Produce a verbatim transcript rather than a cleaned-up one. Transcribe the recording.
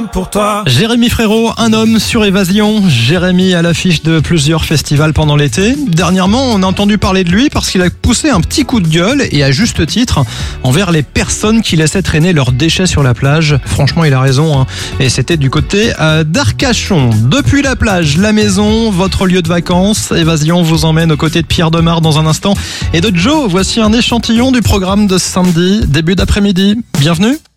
Pour toi. Jérémy Frérot, un homme sur évasion. Jérémy à l'affiche de plusieurs festivals pendant l'été. Dernièrement, on a entendu parler de lui parce qu'il a poussé un petit coup de gueule, et à juste titre, envers les personnes qui laissaient traîner leurs déchets sur la plage. Franchement, il a raison, hein. Et c'était du côté euh, d'Arcachon. Depuis la plage, la maison, votre lieu de vacances. Évasion vous emmène aux côtés de Pierre Demar dans un instant. Et de Joe, voici un échantillon du programme de ce samedi, début d'après-midi. Bienvenue.